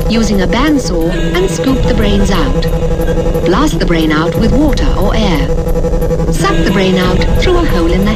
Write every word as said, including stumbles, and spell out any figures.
using a bandsaw and scoop the brains out. Blast the brain out with water or air. Suck the brain out through a hole in the